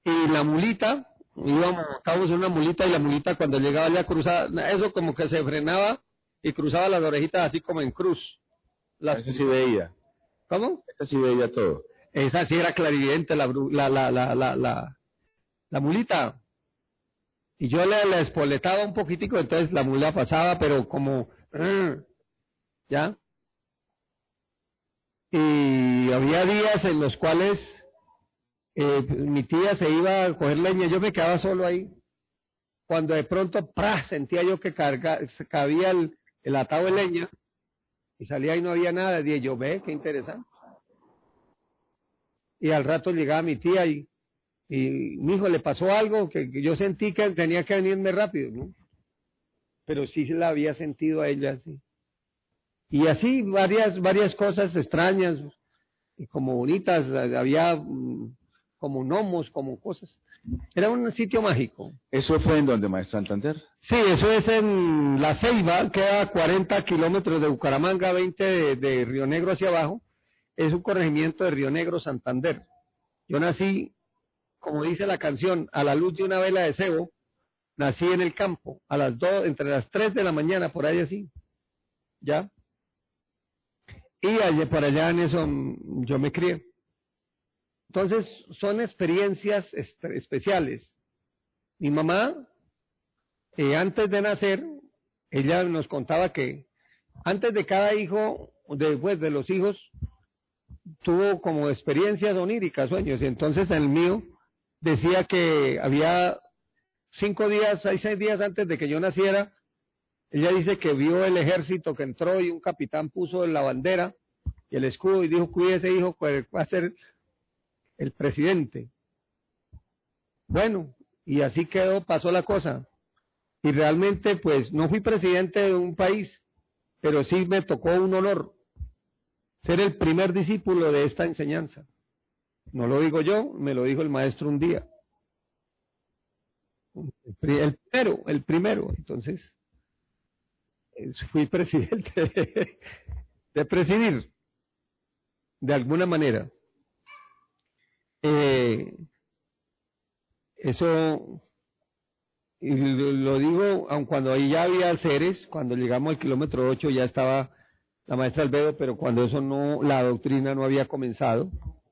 y la mulita, estábamos en una mulita y la mulita cuando llegaba ya cruzaba, eso como que se frenaba y cruzaba las orejitas así como en cruz. Esa sí veía. ¿Cómo? Esa sí veía todo. Esa sí era clarividente, la mulita. Y yo le espoletaba un poquitico, entonces la mula pasaba, pero como, ¿ya? Y había días en los cuales mi tía se iba a coger leña, yo me quedaba solo ahí. Cuando de pronto, ¡pra!, sentía yo que cabía el atado de leña, y salía y no había nada, dije yo, ve, qué interesante. Y al rato llegaba mi tía y mi hijo le pasó algo que yo sentí que tenía que venirme rápido, ¿no? Pero sí se la había sentido a ella, sí. Y así varias cosas extrañas y como bonitas, había como gnomos, como cosas. Era un sitio mágico. ¿Eso fue en donde, maestro Santander? Sí, eso es en La Ceiba, queda a 40 kilómetros de Bucaramanga, 20 de Río Negro hacia abajo. Es un corregimiento de Río Negro, Santander. Yo nací, como dice la canción, a la luz de una vela de cebo. Nací en el campo, entre las 3 de la mañana, por ahí así. ¿Ya? Y allá, por allá en eso yo me crié. Entonces, son experiencias especiales. Mi mamá, antes de nacer, ella nos contaba que antes de cada hijo, después de los hijos, tuvo como experiencias oníricas, sueños. Y entonces el mío decía que había 6 días antes de que yo naciera, ella dice que vio el ejército que entró y un capitán puso la bandera y el escudo y dijo, cuídese hijo, pues va a ser el presidente. Bueno, y así pasó la cosa. Y realmente pues no fui presidente de un país, pero sí me tocó un honor ser el primer discípulo de esta enseñanza. No lo digo yo, me lo dijo el maestro un día. El primero. Entonces, fui presidente de presidir, de alguna manera. Eso, y lo digo, aun cuando ahí ya había seres, cuando llegamos al kilómetro 8 ya estaba la maestra Albedo, pero cuando eso no, la doctrina no había comenzado.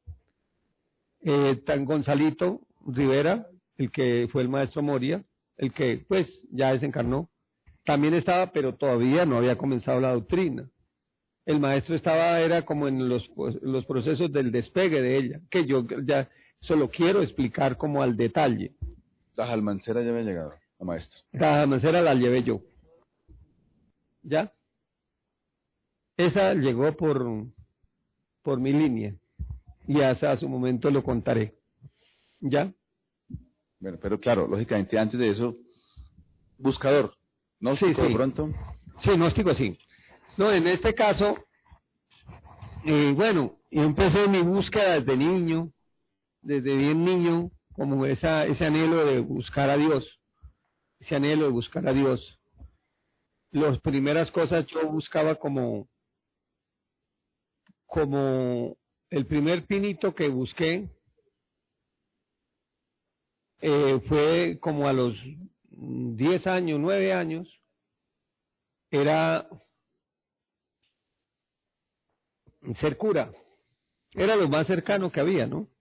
Tan Gonzalito Rivera, el que fue el maestro Moria, el que pues ya desencarnó, también estaba, pero todavía no había comenzado la doctrina. El maestro era como en los procesos del despegue de ella, que yo ya solo quiero explicar como al detalle. La Almancera ya había llegado, la maestra. La Almancera la llevé yo. ¿Ya? Esa llegó por mi línea. Y hasta su momento lo contaré. ¿Ya? Bueno, pero claro, lógicamente antes de eso, buscador, ¿no? Sí, sí. De pronto. Sí, gnóstico, sí. No, en este caso, bueno, yo empecé mi búsqueda desde niño, desde bien niño, como ese anhelo de buscar a Dios, ese anhelo de buscar a Dios. Las primeras cosas yo buscaba como el primer pinito que busqué fue como a los 10 años, 9 años, era ser cura. Era lo más cercano que había, ¿no?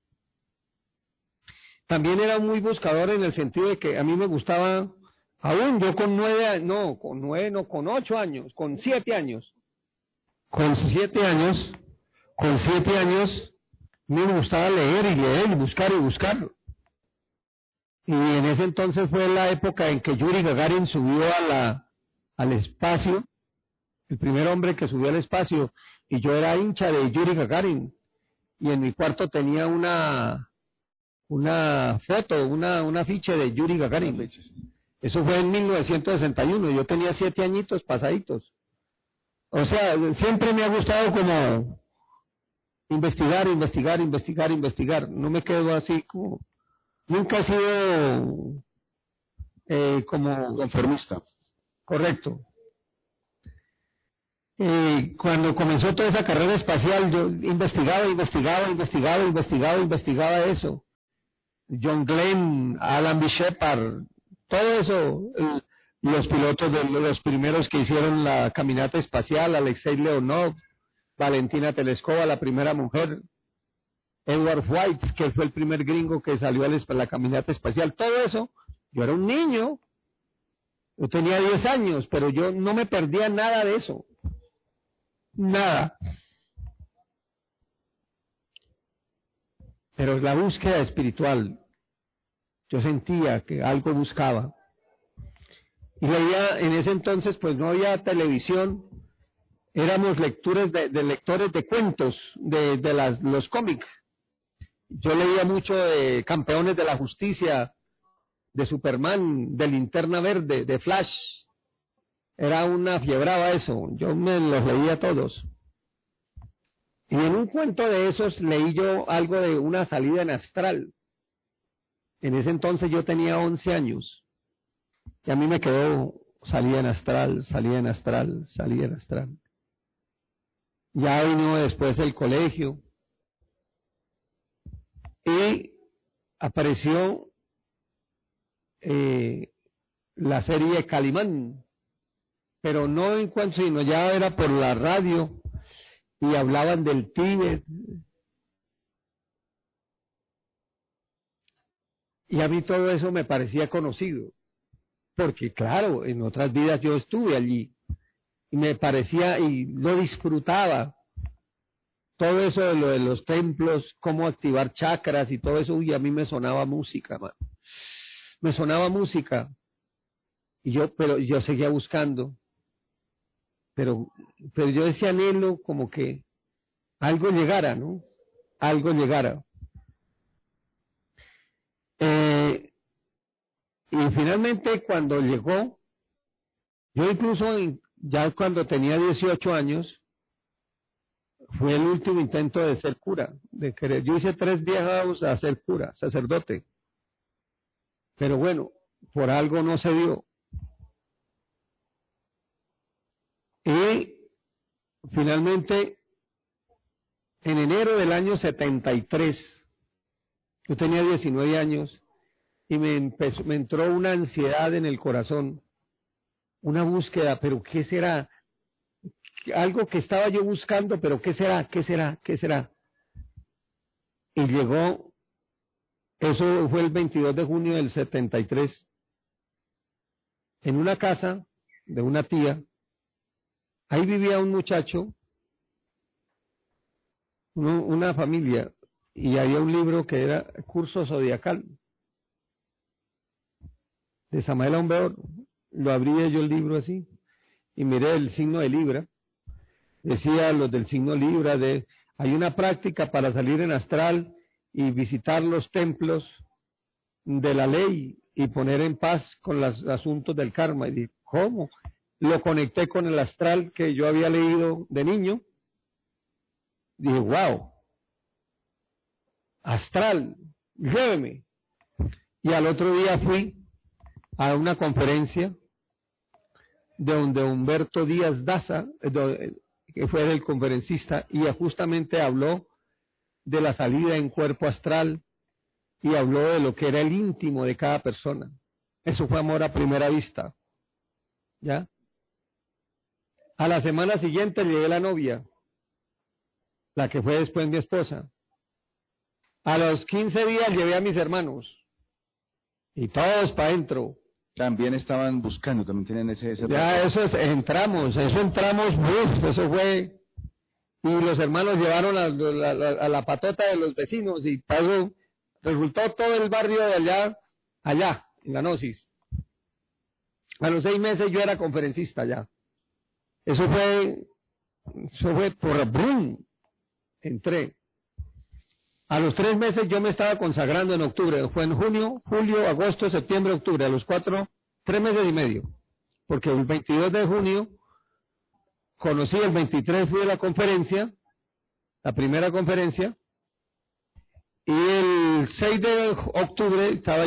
También era muy buscador en el sentido de que a mí me gustaba, aún yo con 8 años, con 7 años. Con 7 años me gustaba leer y buscar y buscar. Y en ese entonces fue la época en que Yuri Gagarin subió al espacio, el primer hombre que subió al espacio, y yo era hincha de Yuri Gagarin. Y en mi cuarto tenía una foto, un afiche de Yuri Gagarin. Eso fue en 1961, yo tenía 7 añitos pasaditos. O sea, siempre me ha gustado como investigar. No me quedo así como... Nunca he sido como... Conformista. Correcto. Cuando comenzó toda esa carrera espacial, yo investigaba eso. John Glenn, Alan B. Shepard, todo eso, los pilotos de los primeros que hicieron la caminata espacial, Alexei Leonov, Valentina Tereskova, la primera mujer, Edward White, que fue el primer gringo que salió a la caminata espacial, todo eso. Yo era un niño, yo tenía 10 años, pero yo no me perdía nada de eso, nada. Pero la búsqueda espiritual, yo sentía que algo buscaba. Y leía, en ese entonces pues no había televisión, éramos lectores lectores de cuentos, de los cómics. Yo leía mucho de Campeones de la Justicia, de Superman, de Linterna Verde, de Flash. Era una fiebraba eso, yo me los leía todos. Y en un cuento de esos leí yo algo de una salida en astral. En ese entonces yo tenía 11 años. Y a mí me quedó salida en astral, salida en astral, salida en astral. Ya vino después el colegio. Y apareció la serie Calimán. Pero no en cuanto, sino ya era por la radio. Y hablaban del Tíbet. Y a mí todo eso me parecía conocido, porque claro, en otras vidas yo estuve allí, y me parecía, y lo disfrutaba, todo eso de lo de los templos, cómo activar chakras y todo eso, y a mí me sonaba música, man. Me sonaba música, pero yo seguía buscando, pero yo decía anhelo como que algo llegara, ¿no? Algo llegara. Y finalmente cuando llegó, yo incluso ya cuando tenía 18 años, fue el último intento de ser cura, de querer. Yo hice 3 viajes a ser cura, sacerdote. Pero bueno, por algo no se dio. Y finalmente, en enero del año 73, yo tenía 19 años, y me entró una ansiedad en el corazón, una búsqueda, pero ¿qué será? Algo que estaba yo buscando, pero ¿qué será? ¿Qué será? ¿Qué será? Y llegó, eso fue el 22 de junio del 73, en una casa de una tía, ahí vivía un muchacho, una familia, y había un libro que era Curso Zodiacal, de Samael Aumbeor. Lo abría yo el libro así, y miré el signo de Libra. Decía los del signo Libra, hay una práctica para salir en astral y visitar los templos de la ley y poner en paz con los asuntos del karma. Y dije, ¿cómo? Lo conecté con el astral que yo había leído de niño. Dije, wow, astral, lléveme. Y al otro día fui a una conferencia de donde Humberto Díaz Daza, que fue el conferencista, y justamente habló de la salida en cuerpo astral y habló de lo que era el íntimo de cada persona. Eso fue amor a primera vista. ¿Ya? A la semana siguiente llegué la novia, la que fue después mi esposa. A los 15 días llevé a mis hermanos y todos para adentro. También estaban buscando, también tienen ese ya entramos, eso fue, y los hermanos llevaron a la patota de los vecinos, y pasó, resultó todo el barrio de allá, en la Gnosis. A los 6 meses yo era conferencista ya. Eso fue por brum, entré. A los 3 meses yo me estaba consagrando en octubre, fue en junio, julio, agosto, septiembre, octubre, a los 3 meses y medio, porque el 22 de junio conocí, el 23 fui a la conferencia, la primera conferencia, y el 6 de octubre estaba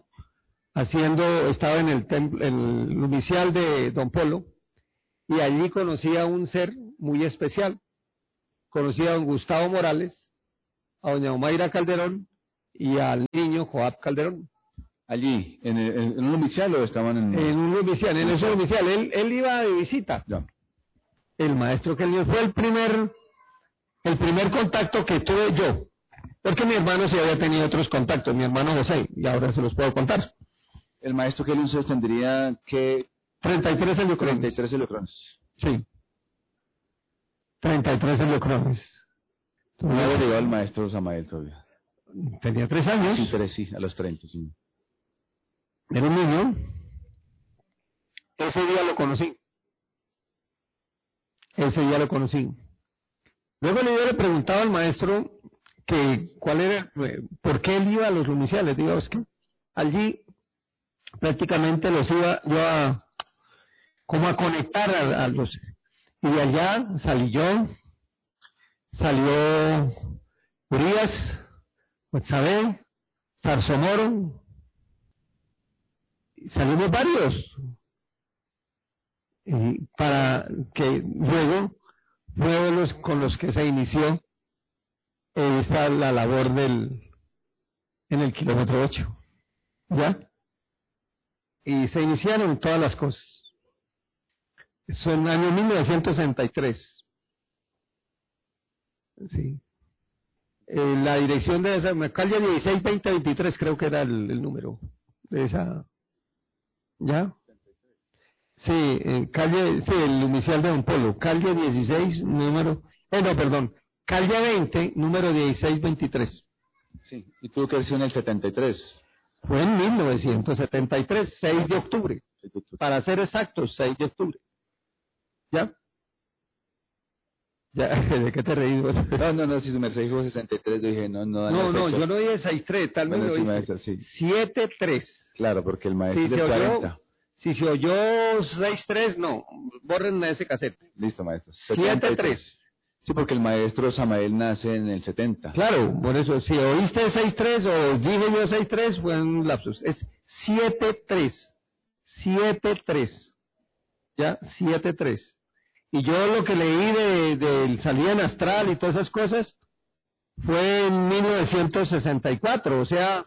en el inicial de Don Polo, y allí conocí a un ser muy especial. Conocí a don Gustavo Morales, a doña Omaira Calderón y al niño Joab Calderón. Allí, en un inicial o estaban En un inicial, en eso inicial, él iba de visita. Ya. El maestro Kelly fue el primer contacto que tuve yo, porque mi hermano sí había tenido otros contactos, mi hermano José, y ahora se los puedo contar. El maestro Kelly entonces tendría que 33 heliocrones. 33 heliocrones. Sí. 33 heliocrones. No había llegado el maestro Samael todavía. Tenía 3 años. Sí, 3, sí, a los 30, sí. Era un niño. Ese día lo conocí. Luego yo le preguntaba al maestro que cuál era, por qué él iba a los lumiciales. Digo, es que allí prácticamente los iba yo como a conectar a los. Y de allá salió Urias, Otzabel, Zarzomoro, salimos varios. Y para que luego fueron con los que se inició esta la labor en el kilómetro 8, ¿ya? Y se iniciaron todas las cosas. Eso en el año 1963. Sí. La dirección de esa, calle 16-20-23 creo que era el número de esa, ¿ya? Sí, el inicial de Don Polo, calle 16, calle 20, número 1623. Sí, y tuvo que haber sido en el 73. Fue en 1973, 6 de octubre, para ser exactos, 6 de octubre. ¿Ya? ¿De qué te reí vos? No, si su merced dijo 63, yo dije, no. No, yo no dije 6-3, tal vez bueno, lo sí, dije. maestro, sí. 7-3. Claro, porque el maestro es de 40. Si se oyó 6-3, no, borren ese casete. Listo, maestro. 7-3. Sí, porque el maestro Samael nace en el 70. Claro, por eso, si oíste 6-3 o dije yo 6-3, fue un lapsus. Es 7-3. 7-3. ¿Ya? 7-3. Y yo lo que leí de salida en astral y todas esas cosas fue en 1964, o sea,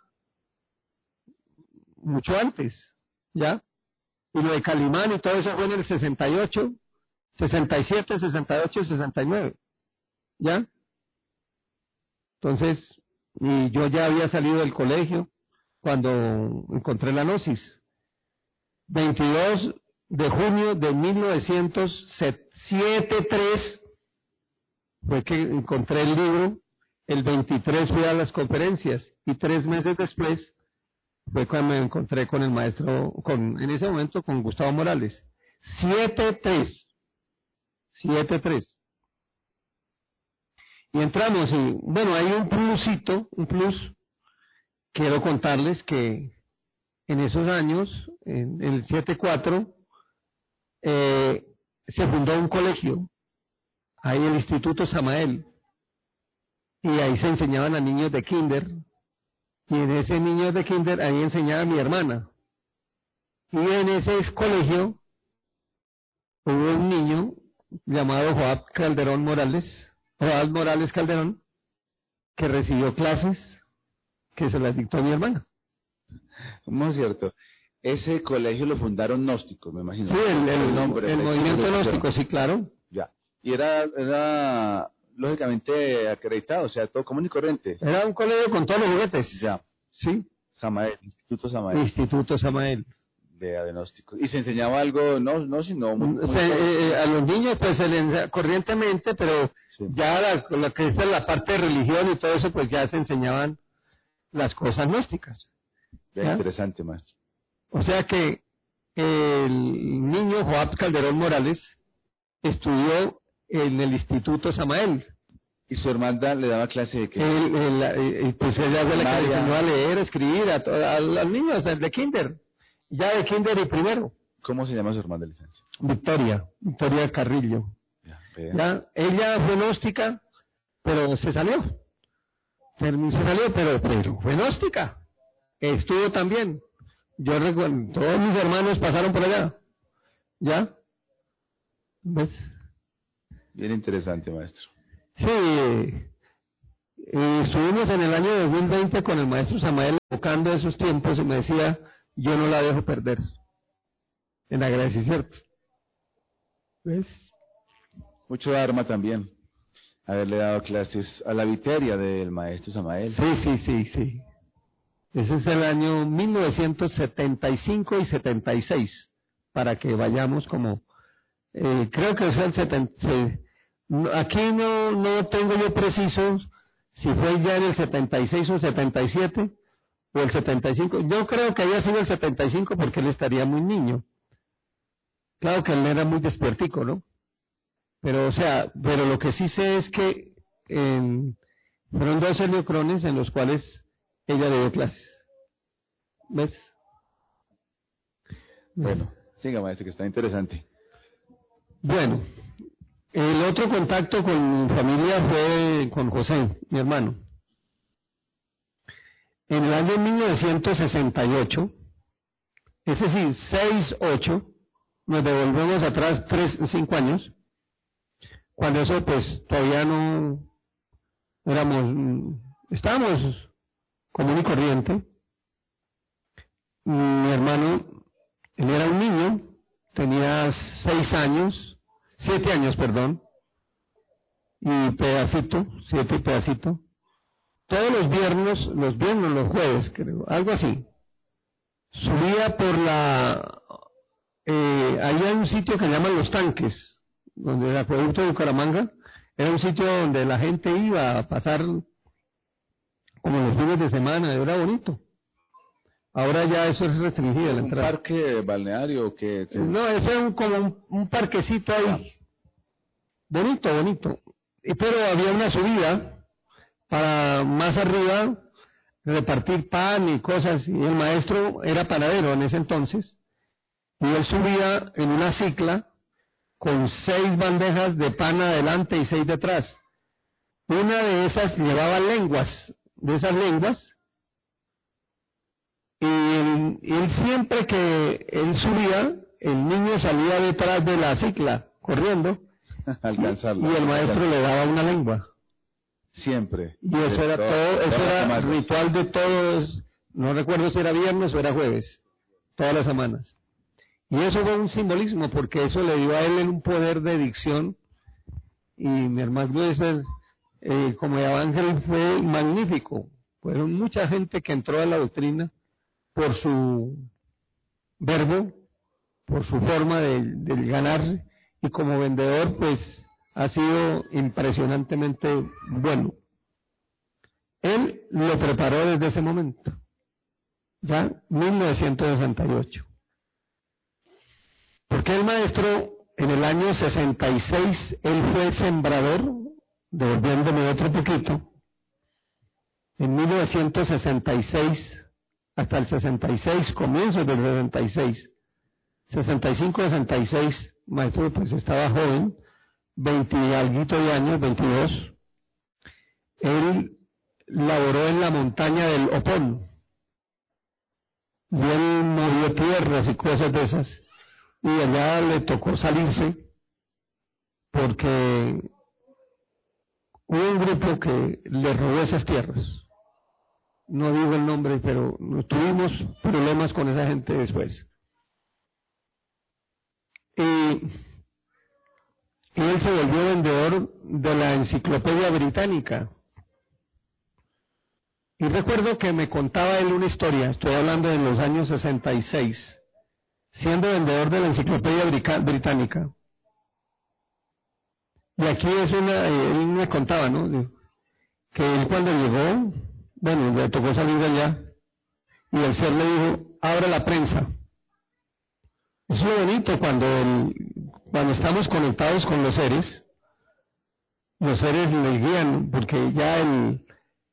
mucho antes, ¿ya? Y lo de Calimán y todo eso fue en el 68, 67, 68, 69, ¿ya? Entonces, y yo ya había salido del colegio cuando encontré la gnosis. 22 de junio de 1973 fue que encontré el libro, el 23 fui a las conferencias y 3 meses después fue cuando me encontré con el maestro, en ese momento con Gustavo Morales. 7-3. Y entramos y, bueno, hay un plus, quiero contarles que en esos años, en el 7-4, se fundó un colegio, ahí el Instituto Samael, y ahí se enseñaban a niños de kinder, y en ese niño de kinder ahí enseñaba a mi hermana. Y en ese colegio hubo un niño llamado Joab Morales Calderón, que recibió clases que se las dictó mi hermana. ¿Cómo es cierto? Ese colegio lo fundaron gnósticos, me imagino. Sí, el movimiento gnóstico, sí, claro. Ya. Y era lógicamente acreditado, o sea, todo común y corriente. Era un colegio con todos los juguetes. Ya. Sí. Samael, Instituto Samael. Instituto Samael. De agnósticos. ¿Y se enseñaba algo? No, sino... a los niños, pues, corrientemente, pero sí. Ya lo que es la parte de religión y todo eso, pues ya se enseñaban las cosas gnósticas. Interesante, maestro. O sea que el niño Joab Calderón Morales estudió en el Instituto Samael. ¿Y su hermana le daba clase de qué? Pues ella fue la que le enseñó a leer, a escribir, a los niños de kinder. Ya de kinder y primero. ¿Cómo se llama su hermana de licencia? Victoria Carrillo. Ya, ella fue gnóstica, pero se salió. Pero fue gnóstica. Estuvo también. Yo recuerdo, todos mis hermanos pasaron por allá. ¿Ya? ¿Ves? Bien interesante, maestro. Sí. estuvimos en el año 2020 con el maestro Samael evocando esos tiempos y me decía, yo no la dejo perder. En agradecimiento. ¿Ves? Mucho Dharma también. Haberle dado clases a la viteria del maestro Samael. Sí. Ese es el año 1975 y 76, para que vayamos como, creo que es el 70, aquí no tengo yo preciso si fue ya en el 76 o 77, o el 75, yo creo que había sido el 75 porque él estaría muy niño. Claro que él era muy despiertico, ¿no? Pero, pero lo que sí sé es que fueron 2 heliocrones en los cuales ella le dio clases. ¿Ves? Bueno, siga, maestro, que está interesante. Bueno, el otro contacto con mi familia fue con José, mi hermano. En el año 1968, es decir, 6-8, nos devolvemos atrás 5 años, cuando eso pues todavía no estábamos común y corriente. Mi hermano, él era un niño, tenía 7 años, y pedacito, 7 y pedacito. Todos los viernes, los jueves, creo, algo así. Subía por ahí hay un sitio que llaman Los Tanques, donde el acueducto de Bucaramanga, era un sitio donde la gente iba a pasar como los fines de semana, era bonito. Ahora ya eso es restringido la entrada. ¿Un parque balneario que...? No, ese es como un parquecito ahí. Bonito. Pero había una subida para más arriba, repartir pan y cosas, y el maestro era panadero en ese entonces, y él subía en una cicla con 6 bandejas de pan adelante y 6 detrás. Una de esas llevaba lenguas, y él siempre que él subía, el niño salía detrás de la cicla, corriendo, alcanzarlo, y el maestro le daba una lengua. Siempre. Y eso era todo, eso era ritual de todos, no recuerdo si era viernes o era jueves, todas las semanas. Y eso fue un simbolismo, porque eso le dio a él un poder de dicción, y mi hermano como Ángel fue magnífico. Fueron mucha gente que entró a la doctrina por su verbo, por su forma de ganar, y como vendedor pues ha sido impresionantemente bueno. Él lo preparó desde ese momento, ya 1968. Porque el maestro en el año 66, él fue sembrador, devolviéndome otro poquito, en 1966 hasta el 66, comienzos del 66, 65-66, maestro pues estaba joven, 20 y algo de años, 22, él laboró en la montaña del Opón, y él movió tierras y cosas de esas, y allá le tocó salirse, porque hubo un grupo que le robó esas tierras. No digo el nombre, pero tuvimos problemas con esa gente después. Y él se volvió vendedor de la Enciclopedia Británica. Y recuerdo que me contaba él una historia, estoy hablando de los años 66, siendo vendedor de la Enciclopedia Británica. Y aquí él me contaba, ¿no? Que él cuando llegó, bueno, le tocó salir de allá, y el ser le dijo, abra la prensa. Eso es lo bonito cuando estamos conectados con los seres le guían, porque ya el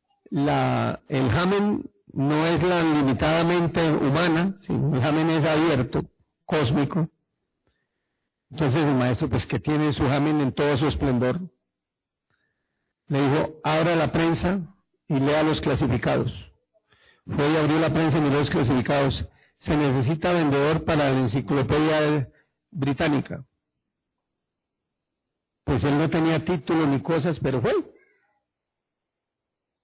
Hamen no es la limitadamente humana, sino el Hamen es abierto, cósmico. Entonces el maestro, pues que tiene su Hamen en todo su esplendor, le dijo, abra la prensa y lea los clasificados. Fue y abrió la prensa y miró los clasificados. Se necesita vendedor para la Enciclopedia Británica. Pues él no tenía título ni cosas, pero fue.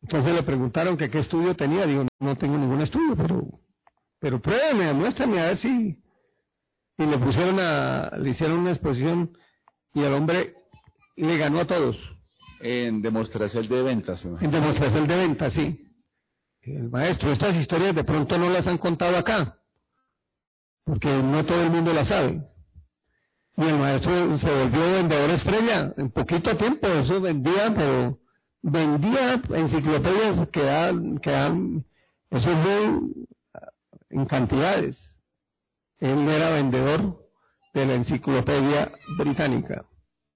Entonces le preguntaron que qué estudio tenía. Digo, no tengo ningún estudio, pero pruébeme, muéstrame a ver si... Y le hicieron una exposición y el hombre le ganó a todos. En demostración de ventas. En demostración de ventas, sí. El maestro, estas historias de pronto no las han contado acá, porque no todo el mundo las sabe. Y el maestro se volvió vendedor estrella en poquito tiempo. Eso vendía, pero vendía enciclopedias que dan, eso fue en cantidades. Él era vendedor de la enciclopedia británica.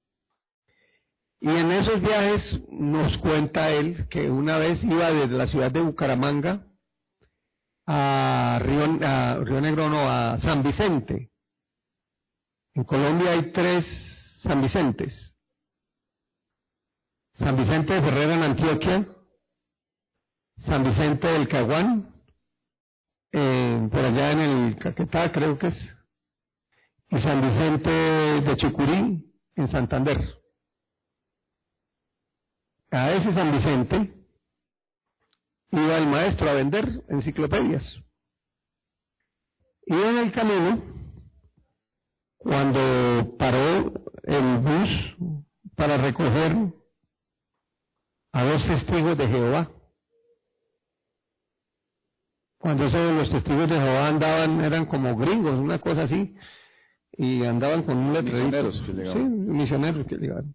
Y en esos viajes nos cuenta él que una vez iba desde la ciudad de Bucaramanga a Río Negro, no, a San Vicente. En Colombia hay 3 San Vicentes. San Vicente de Ferrera en Antioquia, San Vicente del Caguán, por allá en el Caquetá creo que es, y San Vicente de Chucurí en Santander. A ese San Vicente iba el maestro a vender enciclopedias. Y en el camino, cuando paró el bus para recoger a 2 testigos de Jehová, cuando los testigos de Jehová andaban, eran como gringos, una cosa así, y andaban con un letrerito. Misioneros que llegaban. Sí, misioneros que llegaban.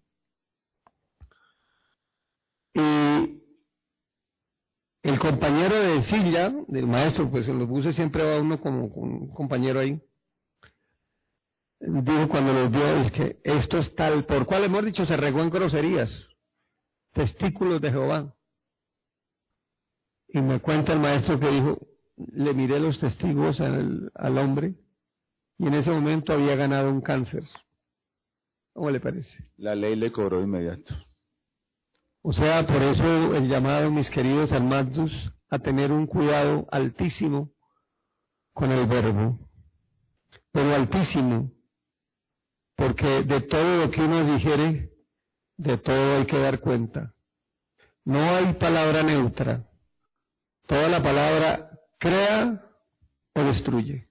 Y el compañero de silla del maestro, pues en los buses siempre va uno como con un compañero ahí, dijo cuando los vio, es que esto es tal, por cual hemos dicho, se regó en groserías, testículos de Jehová. Y me cuenta el maestro que dijo, le miré los testigos al hombre, y en ese momento había ganado un cáncer. ¿Cómo le parece? La ley le cobró de inmediato. O sea, por eso el llamado, mis queridos hermanos, a tener un cuidado altísimo con el verbo, pero altísimo, porque de todo lo que uno dijere, de todo hay que dar cuenta. No hay palabra neutra. Toda la palabra crea o destruye.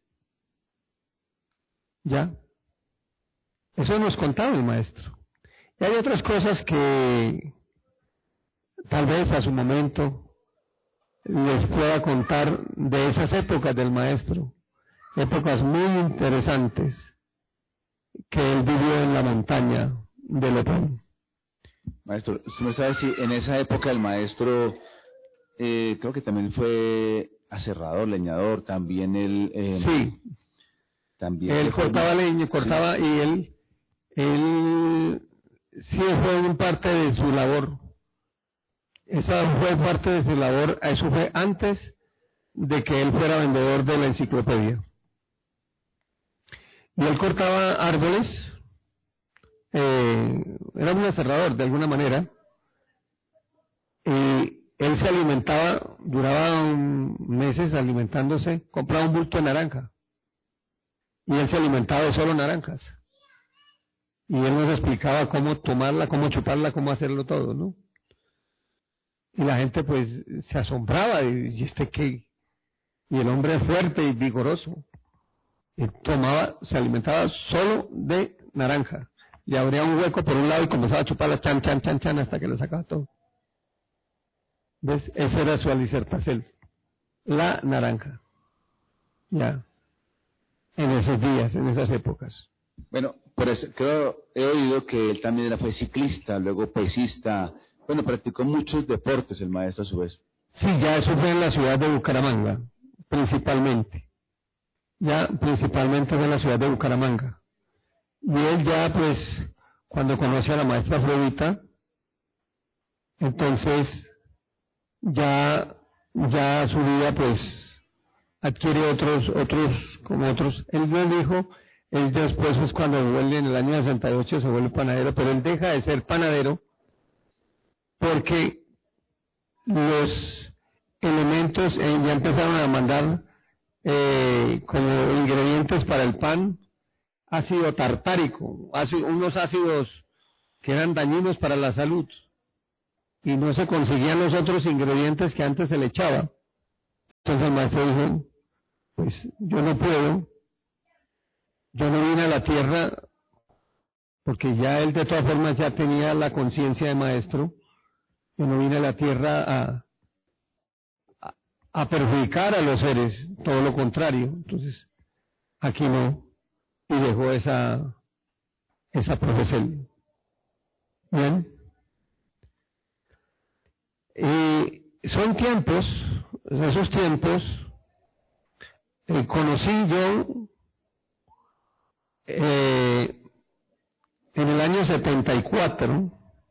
¿Ya? Eso nos contaba el maestro. Y hay otras cosas que tal vez a su momento les pueda contar de esas épocas del maestro, épocas muy interesantes que él vivió en la montaña de Lepón. Maestro, ¿usted no sabe si en esa época el maestro, creo que también fue aserrador, leñador, también él... sí, también él cortaba leña, cortaba, sí. Y él sí fue en parte de su labor. Esa fue parte de su labor, eso fue antes de que él fuera vendedor de la enciclopedia. Y él cortaba árboles, era un aserrador de alguna manera, y él se alimentaba, duraba meses alimentándose, compraba un bulto de naranja, y él se alimentaba de solo naranjas. Y él nos explicaba cómo tomarla, cómo chuparla, cómo hacerlo todo, ¿no? Y la gente pues se asombraba, y este qué, y el hombre fuerte y vigoroso, y se alimentaba solo de naranja, le abría un hueco por un lado y comenzaba a chuparla chan, chan, chan, chan, hasta que le sacaba todo. ¿Ves? Esa era su alicertacel, la naranja, ya, en esos días, en esas épocas. Bueno, por eso creo, he oído que él también fue ciclista, luego pesista. Bueno, practicó muchos deportes el maestro a su vez. Sí, ya eso fue en la ciudad de Bucaramanga, principalmente. Ya principalmente fue en la ciudad de Bucaramanga. Y él ya pues, cuando conoce a la maestra Afrodita, entonces ya su vida pues adquiere otros. Él no dijo, él después es cuando vuelve en el año 68 se vuelve panadero, pero él deja de ser panadero porque los elementos ya empezaron a mandar como ingredientes para el pan ácido tartárico, unos ácidos que eran dañinos para la salud. y no se conseguían los otros ingredientes que antes se le echaba. Entonces el maestro dijo, pues yo no puedo, yo no vine a la tierra, porque ya él de todas formas ya tenía la conciencia de maestro, yo no vine a la tierra a perjudicar a los seres, todo lo contrario. Entonces, aquí no, y dejó esa profecía. Bien. Y son tiempos, esos tiempos, conocí yo en el año 74,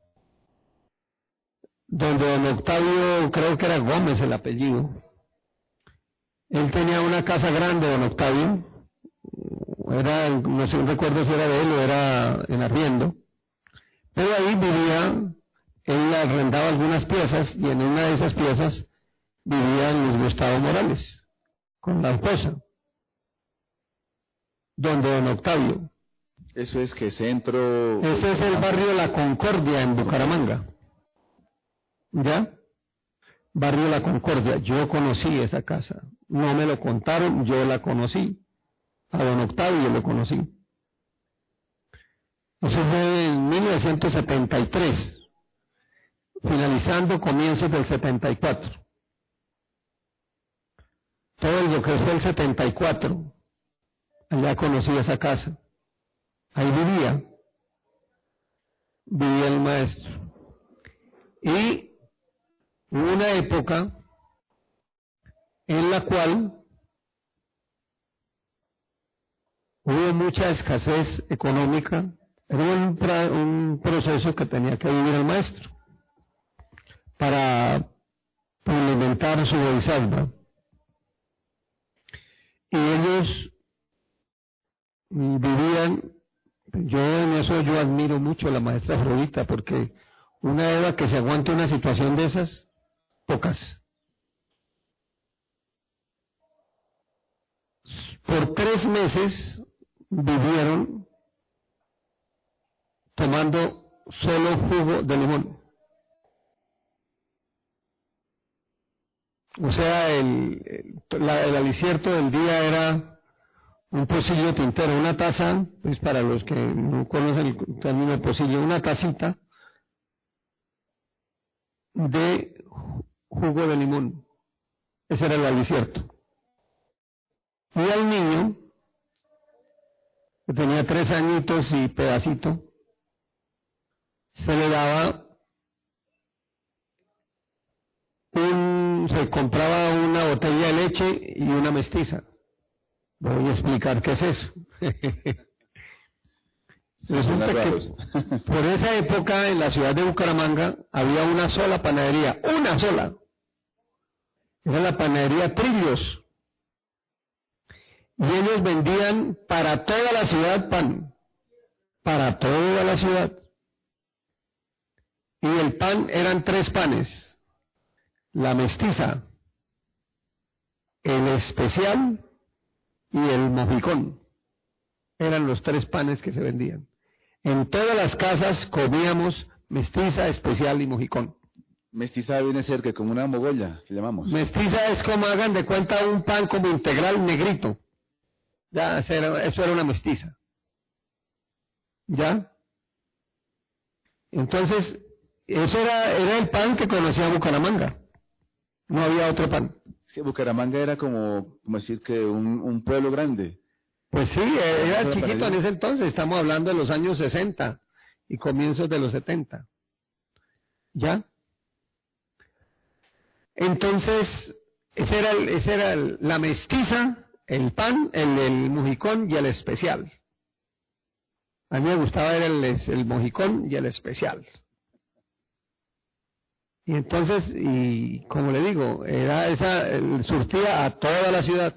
donde don Octavio, creo que era Gómez el apellido, él tenía una casa grande, don Octavio, era, no sé, recuerdo si era de él o era en arriendo, pero ahí vivía, él arrendaba algunas piezas y en una de esas piezas vivía Luis Gustavo Morales, con la esposa, donde don Octavio. Eso es que centro... Ese es el barrio La Concordia en Bucaramanga. ¿Ya? Barrio La Concordia. Yo conocí esa casa. No me lo contaron, yo la conocí. A don Octavio lo conocí. Eso fue en 1973, finalizando comienzos del 74. Todo lo que fue el 74, allá conocí esa casa. Ahí vivía el maestro. Y hubo una época en la cual hubo mucha escasez económica. Era un proceso que tenía que vivir el maestro para implementar su bodhisattva. Y ellos vivían, yo en eso yo admiro mucho a la maestra Afrodita, porque una Eva que se aguante una situación de esas, pocas. Por 3 meses vivieron tomando solo jugo de limón. O sea, el alicierto del día era un pocillo tintero, una taza, pues para los que no conocen el término de pocillo, una tacita de jugo de limón. Ese era el alicierto. Y al niño, que tenía 3 añitos y pedacito, se le daba se compraba una botella de leche y una mestiza. Voy a explicar qué es eso. Resulta que por esa época en la ciudad de Bucaramanga había una sola panadería, una sola. Era la panadería Trillos. Y ellos vendían para toda la ciudad pan, para toda la ciudad. Y el pan eran 3 panes. La mestiza, el especial y el mojicón. Eran los 3 panes que se vendían. En todas las casas comíamos mestiza, especial y mojicón. Mestiza viene a ser que como una mogolla, que llamamos. Mestiza es como, hagan de cuenta, un pan como integral negrito. Ya, eso era una mestiza. ¿Ya? Entonces, eso era el pan que conocía Bucaramanga. No había otro pan. Sí, Bucaramanga era como decir que un pueblo grande. Pues sí, era chiquito en ese entonces. Estamos hablando de los años 60 y comienzos de los 70. ¿Ya? Entonces, ese era la mestiza, el pan, el mojicón y el especial. A mí me gustaba el mojicón y el especial. Y entonces, y como le digo, era surtía a toda la ciudad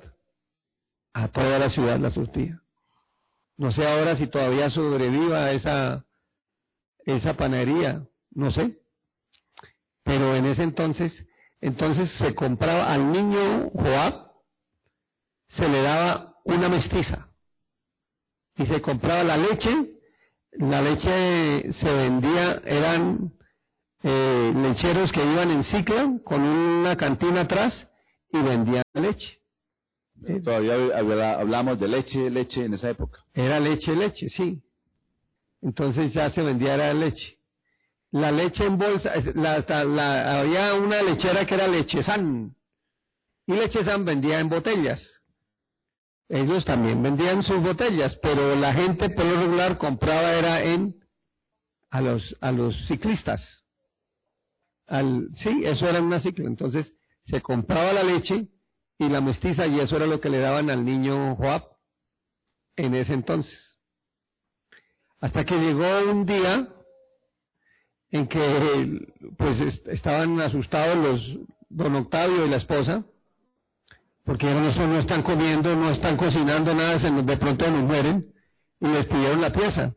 la surtía. No sé ahora si todavía sobreviva esa panadería, no sé. Pero en ese entonces se compraba al niño Joab, se le daba una mestiza. Y se compraba la leche se vendía, eran lecheros que iban en ciclo con una cantina atrás y vendían leche. Todavía hablamos de leche en esa época. Era leche, sí. Entonces ya se vendía la leche. La leche en bolsa, había una lechera que era Lechesan, y Lechesan vendía en botellas. Ellos también vendían sus botellas, pero la gente por lo regular compraba era a los ciclistas. Sí, eso era una cicla. Entonces se compraba la leche y la mestiza, y eso era lo que le daban al niño Joab en ese entonces. Hasta que llegó un día en que pues estaban asustados don Octavio y la esposa, porque no están comiendo, no están cocinando nada, de pronto nos mueren, y les pidieron la pieza.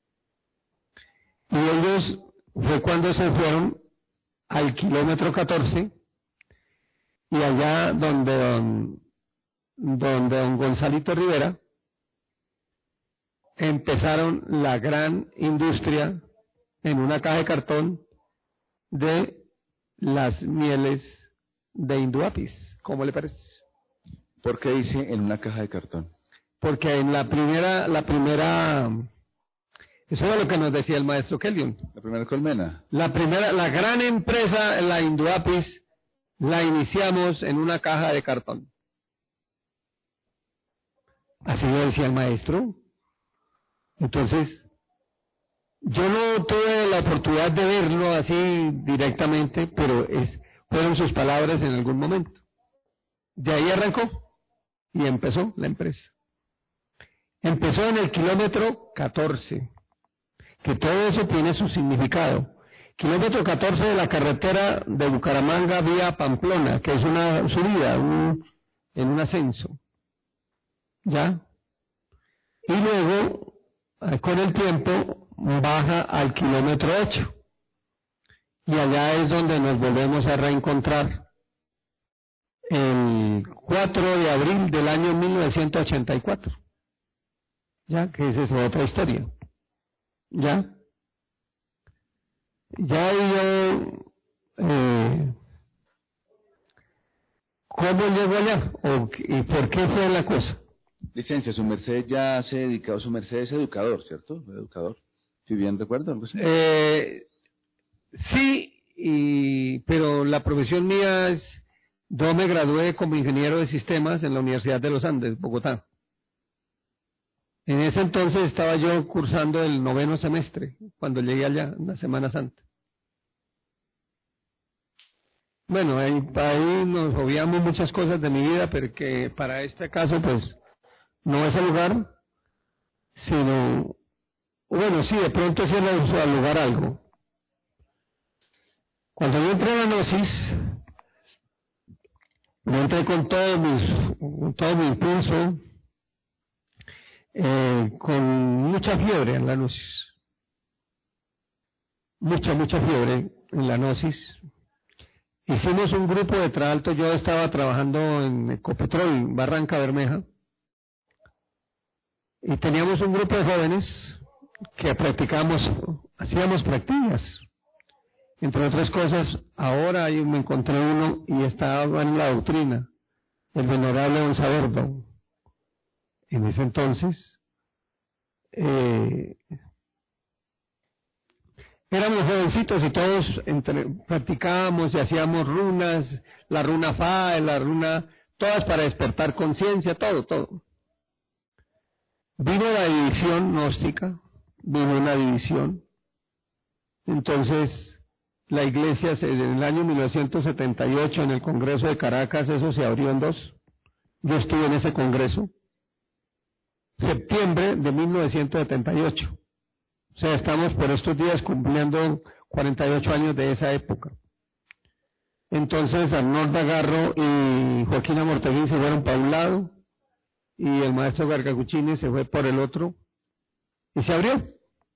Y ellos, fue cuando se fueron al kilómetro 14, y allá donde don Gonzalito Rivera, empezaron la gran industria en una caja de cartón de las mieles de Induapis. ¿Cómo le parece? ¿Por qué dice en una caja de cartón? Porque en la primera, eso era lo que nos decía el maestro Kellion. La primera colmena. La gran empresa, la Induapis, la iniciamos en una caja de cartón. Así lo decía el maestro. Entonces, yo no tuve la oportunidad de verlo así directamente, pero fueron sus palabras en algún momento. De ahí arrancó y empezó la empresa. Empezó en el kilómetro 14, que todo eso tiene su significado. Kilómetro 14 de la carretera de Bucaramanga vía Pamplona, que es una subida, en un ascenso. ¿Ya? Y luego, con el tiempo, baja al kilómetro 8. Y allá es donde nos volvemos a reencontrar. El 4 de abril del año 1984. ¿Ya? Que esa es otra historia. ¿Ya? Ya yo, ¿cómo llegó allá? ¿Y por qué fue la cosa? Licencia, su merced ya se dedicó, su merced es educador, ¿cierto? Educador. Si bien recuerdo, algo así. Sí, pero la profesión mía es, yo me gradué como ingeniero de sistemas en la Universidad de los Andes, Bogotá. En ese entonces estaba yo cursando el 9º semestre, cuando llegué allá, en la Semana Santa. Bueno, ahí nos obviamos muchas cosas de mi vida, pero que para este caso, pues, no es el lugar, sino, bueno, sí, de pronto es el lugar algo. Cuando yo entré a la Gnosis, yo entré con todo mi impulso, con mucha fiebre en la Gnosis. Mucha fiebre en la Gnosis. Hicimos un grupo de trasalto, yo estaba trabajando en Ecopetrol, Barranca Bermeja, y teníamos un grupo de jóvenes que hacíamos prácticas. Entre otras cosas, ahora yo me encontré uno y estaba en la doctrina, el venerable don Saberdo. En ese entonces, éramos jovencitos y todos practicábamos y hacíamos runas, la runa Fa, la runa, todas para despertar conciencia, todo. Vino la división gnóstica, vino una división. Entonces, la iglesia en el año 1978, en el Congreso de Caracas, eso se abrió en dos. Yo estuve en ese congreso. Septiembre de 1978. O sea, estamos por estos días cumpliendo 48 años de esa época. Entonces, Arnold Dagarro y Joaquín Amortegui se fueron para un lado y el maestro Gargacuchini se fue por el otro y se abrió.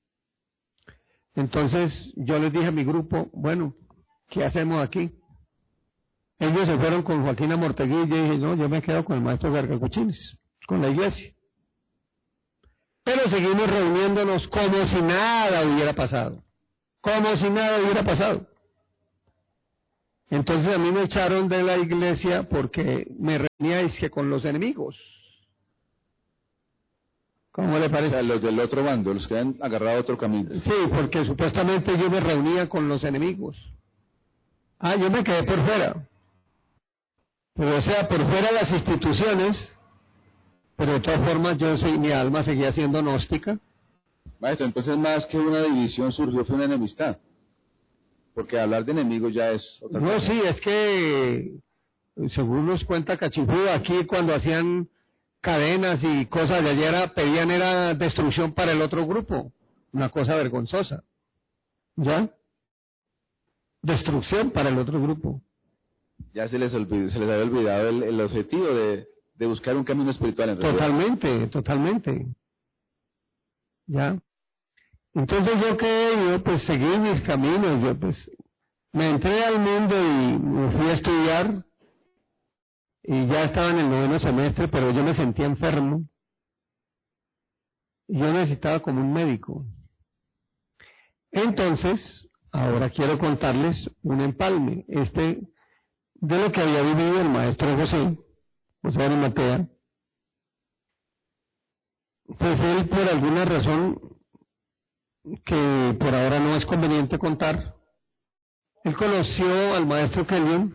Entonces, yo les dije a mi grupo, bueno, ¿qué hacemos aquí? Ellos se fueron con Joaquín Amortegui y yo dije, no, yo me quedo con el maestro Gargacuchini, con la iglesia. Pero seguimos reuniéndonos como si nada hubiera pasado. Como si nada hubiera pasado. Entonces a mí me echaron de la iglesia porque me reunía con los enemigos. ¿Cómo le parece? O sea, los del otro bando, los que han agarrado otro camino. Sí, porque supuestamente yo me reunía con los enemigos. Yo me quedé por fuera. Pero o sea, por fuera de las instituciones, pero de todas formas mi alma seguía siendo gnóstica. Maestro, entonces más que una división surgió fue una enemistad. Porque hablar de enemigos ya es otra cosa. No, sí, es que, según nos cuenta Cachifudo, aquí cuando hacían cadenas y cosas de ayer pedían era destrucción para el otro grupo. Una cosa vergonzosa. ¿Ya? Destrucción para el otro grupo. Ya se les había olvidado el objetivo de buscar un camino espiritual en realidad. Totalmente. ¿Ya? Entonces yo pues seguí mis caminos, yo pues me entré al mundo y me fui a estudiar y ya estaba en el 9º semestre, pero yo me sentía enfermo y yo necesitaba como un médico. Entonces, ahora quiero contarles un empalme, de lo que había vivido el maestro José Arimatea. Pues él, por alguna razón que por ahora no es conveniente contar, él conoció al maestro Kenyon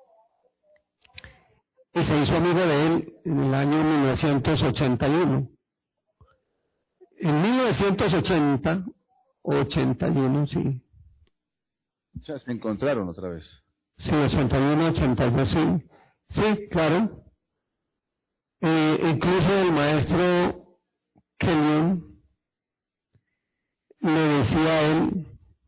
y se hizo amigo de él en el año 1981. En 1981, sí. O sea, se encontraron otra vez. Sí, 81, 82, sí. Sí, claro. Incluso el maestro Kenyon le decía a él,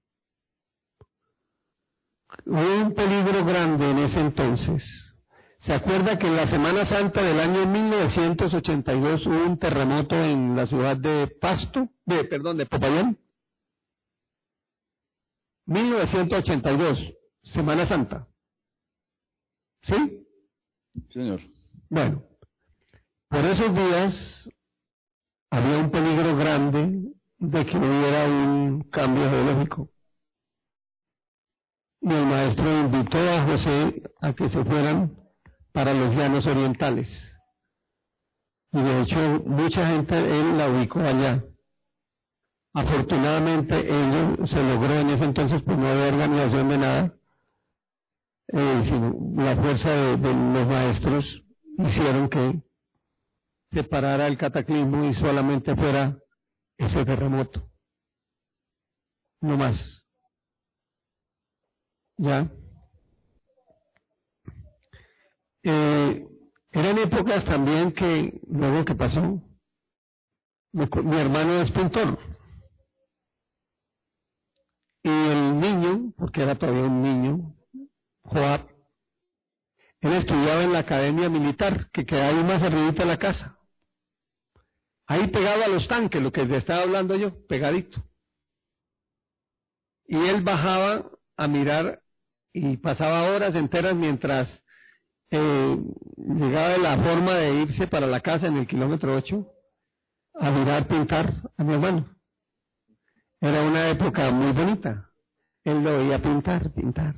hubo un peligro grande en ese entonces. ¿Se acuerda que en la Semana Santa del año 1982 hubo un terremoto en la ciudad de de Popayán? 1982, Semana Santa. ¿Sí? Señor. Bueno, por esos días había un peligro grande de que hubiera un cambio geológico. Y el maestro invitó a José a que se fueran para los llanos orientales. Y de hecho, mucha gente, él la ubicó allá. Afortunadamente, ello se logró en ese entonces, pues no había organización de nada, sino la fuerza de los maestros hicieron que se parara el cataclismo y solamente fuera ese terremoto. No más. ¿Ya? Eran épocas también que, luego que pasó, mi hermano es pintor. Y el niño, porque era todavía un niño, Joab, él estudiaba en la academia militar, que queda ahí más arriba de la casa. Ahí pegado a los tanques, lo que le estaba hablando yo, pegadito. Y él bajaba a mirar y pasaba horas enteras mientras llegaba la forma de irse para la casa en el kilómetro 8 a mirar pintar a mi hermano. Era una época muy bonita. Él lo veía pintar.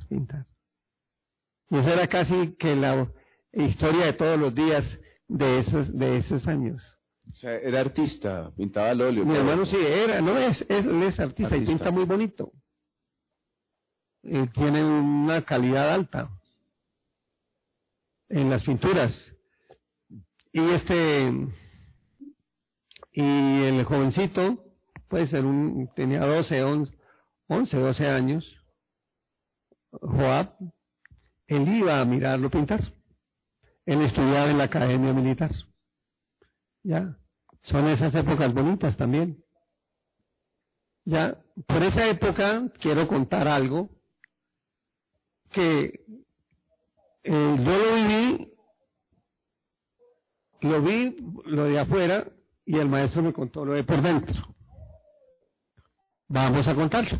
Y esa era casi que la historia de todos los días de esos años. O sea, era artista, pintaba al óleo. Mi hermano sí era, no es, él es artista y pinta muy bonito. Tiene una calidad alta en las pinturas. Y el jovencito, pues tenía 12 años, Joab, él iba a mirarlo pintar. Él estudiaba en la academia militar. Ya, son esas épocas bonitas también. Ya, por esa época quiero contar algo que yo lo vi lo de afuera y el maestro me contó lo de por dentro. Vamos a contarlo.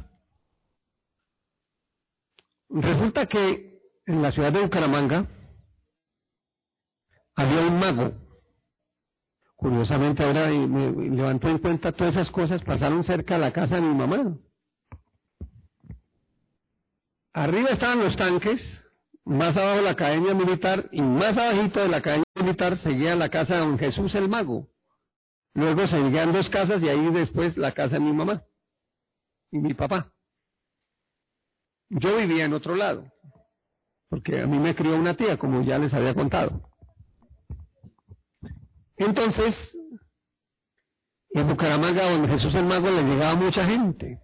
Resulta que en la ciudad de Bucaramanga había un mago. Curiosamente ahora me levantó en cuenta todas esas cosas, pasaron cerca de la casa de mi mamá. Arriba estaban los tanques más abajo la academia militar, y más abajito de la academia militar seguía la casa de don Jesús el Mago. Luego seguían 2 casas y ahí después la casa de mi mamá y mi papá. Yo vivía en otro lado, porque a mí me crió una tía, como ya les había contado. Entonces, en Bucaramanga, donde Jesús el Mago, le llegaba mucha gente.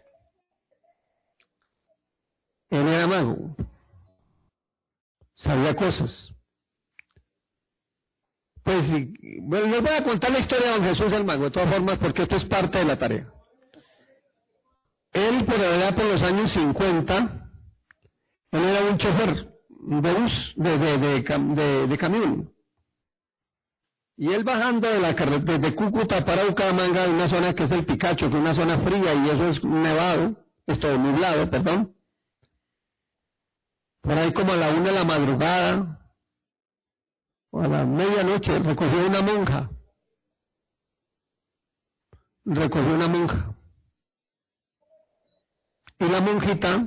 Él era mago, sabía cosas. Pues, bueno, les voy a contar la historia de don Jesús el Mago, de todas formas, porque esto es parte de la tarea. Él, por allá por los años 50, él era un chofer de bus, de camión. Y él bajando de la carretera de Cúcuta para Bucaramanga, de una zona que es el Picacho, que es una zona fría y eso es nevado, nublado, perdón. Por ahí como a la 1 de la madrugada, o a la medianoche, recogió una monja. Y la monjita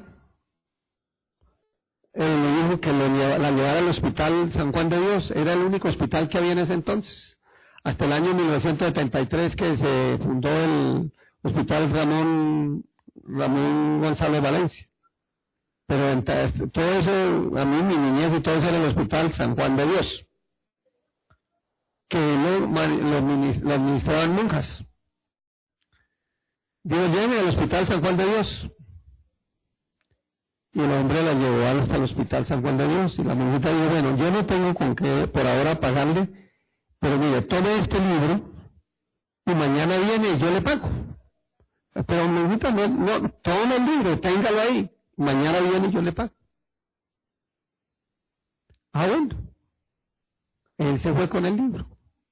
le dijo que la llevara al hospital San Juan de Dios. Era el único hospital que había en ese entonces. Hasta el año 1973 que se fundó el hospital Ramón González Valencia. Pero todo eso, a mí, mi niñez y todo eso era el hospital San Juan de Dios, que lo administraban monjas. Digo, lléveme al hospital San Juan de Dios. Y el hombre la llevó hasta el hospital San Juan de Dios. Y la monjita dijo, bueno, yo no tengo con qué por ahora pagarle, pero mire, tome este libro y mañana viene y yo le pago. Pero monjita, no, tome el libro, téngalo ahí. Mañana viene y yo le pago. Ah, bueno. Él se fue con el libro.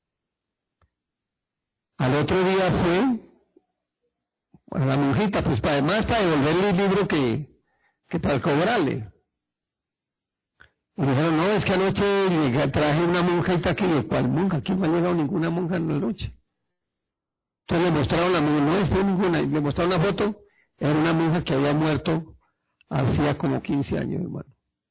Al otro día fue a la monjita, pues además para devolverle el libro que para cobrarle. Y me dijeron, no, es que anoche traje una monjita aquí. Y ¿cuál monja? Aquí no ha llegado ninguna monja en la noche. Entonces le mostraron la monja, no es ninguna, y le mostraron una foto, era una monja que había muerto hacía como 15 años, hermano.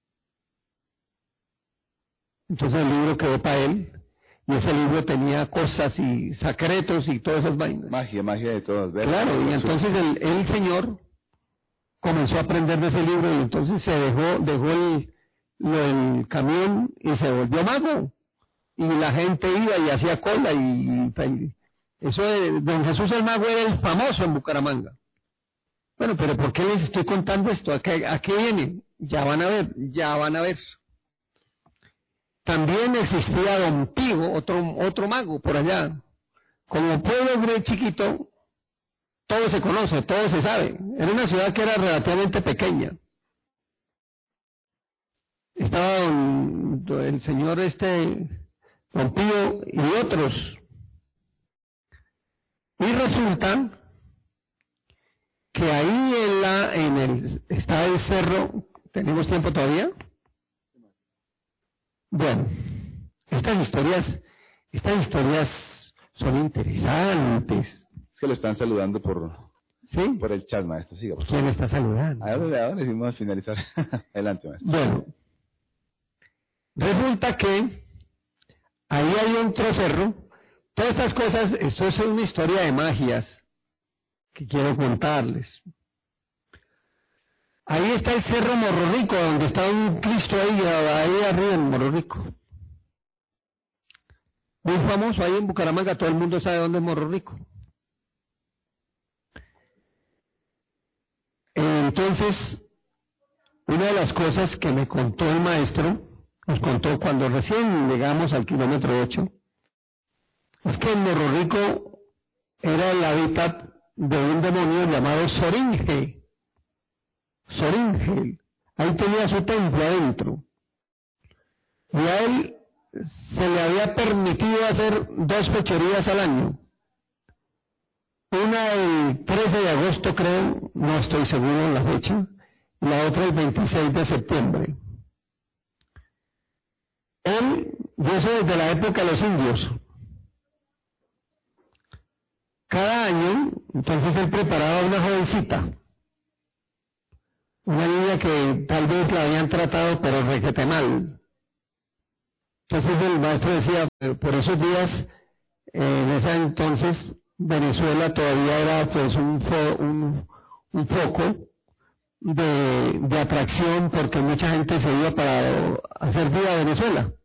Entonces el libro quedó para él, y ese libro tenía cosas y secretos y todas esas vainas. Magia de todas, ¿verdad? Claro, y entonces el señor comenzó a aprender de ese libro, y entonces se dejó el camión y se volvió mago. Y la gente iba y hacía cola, y eso de don Jesús el Mago era el famoso en Bucaramanga. Bueno, pero ¿por qué les estoy contando esto? ¿A qué viene? Ya van a ver. También existía don Pigo, otro mago por allá. Como pueblo chiquito, todo se conoce, todo se sabe. Era una ciudad que era relativamente pequeña. Estaba el señor don Pío y otros. Y resulta que ahí está el cerro. ¿Tenemos tiempo todavía? Bueno, estas historias son interesantes. Es que lo están saludando por el chat, maestro. Siga, por favor. ¿Quién está saludando? Ahora decimos finalizar. Adelante, maestro. Bueno, resulta que ahí hay otro cerro. Todas estas cosas, esto es una historia de magias que quiero contarles. Ahí está el Cerro Morro Rico, donde está un Cristo ahí arriba en Morro Rico. Muy famoso ahí en Bucaramanga, todo el mundo sabe dónde es Morro Rico. Entonces, una de las cosas que me contó el maestro, nos contó cuando recién llegamos al kilómetro 8, es que en Morro Rico era el hábitat de un demonio llamado Soringe. Ahí tenía su templo adentro. Y a él se le había permitido hacer 2 fechorías al año. Una el 13 de agosto, creo, no estoy seguro de la fecha, y la otra el 26 de septiembre. Y eso desde la época de los indios. Cada año, entonces él preparaba una jovencita. una niña que tal vez la habían tratado pero requete mal. Entonces el maestro decía, por esos días, en ese entonces, Venezuela todavía era pues un foco de atracción porque mucha gente se iba para hacer vida a Venezuela.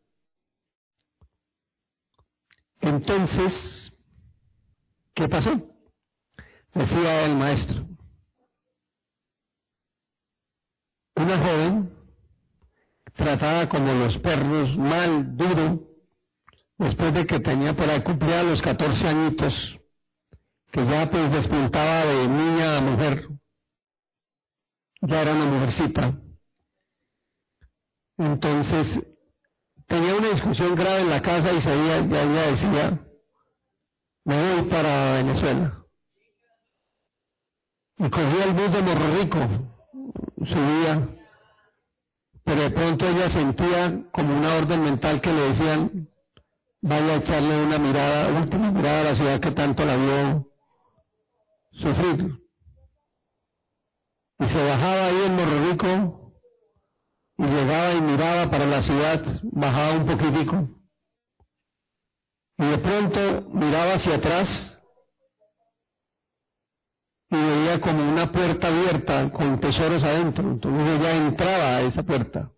Entonces, ¿qué pasó? Decía el maestro. Una joven, tratada como los perros, mal, duro, después de que tenía por ahí cumplida los 14 añitos, que ya pues despuntaba de niña a mujer, ya era una mujercita. Entonces, tenía una discusión grave en la casa y ella decía, me voy para Venezuela. Y cogía el bus de Morro Rico, subía, pero de pronto ella sentía como una orden mental que le decían, vaya a echarle una última mirada a la ciudad que tanto la vio sufrir. Y se bajaba ahí en Morro Rico y llegaba y miraba para la ciudad, bajaba un poquitico. Y de pronto miraba hacia atrás y veía como una puerta abierta con tesoros adentro. Entonces ella entraba a esa puerta.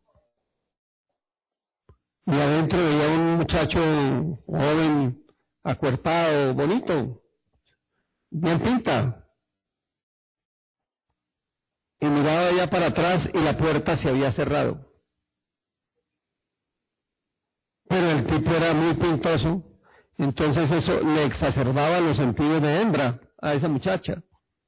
Y adentro veía un muchacho joven, acuerpado, bonito, bien pinta. Y miraba allá para atrás y la puerta se había cerrado. Pero el tipo era muy pintoso, entonces eso le exacerbaba los sentidos de hembra a esa muchacha.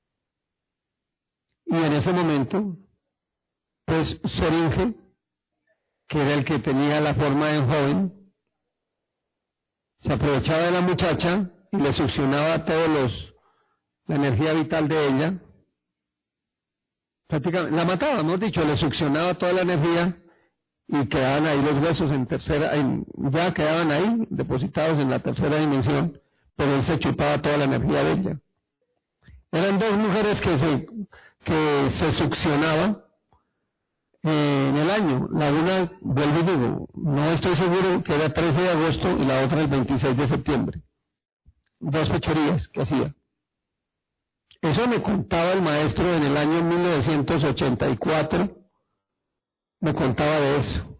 Y en ese momento, pues Soringe, que era el que tenía la forma de joven, se aprovechaba de la muchacha y le succionaba la energía vital de ella. Prácticamente la mataba, mejor dicho, le succionaba toda la energía y quedaban ahí los huesos ya quedaban ahí depositados en la tercera dimensión, pero él se chupaba toda la energía de ella. Eran dos mujeres que se succionaban en el año. La una, vuelvo y digo, no estoy seguro que era 13 de agosto y la otra el 26 de septiembre. Dos fechorías que hacía. Eso me contaba el maestro en el año 1984, me contaba de eso.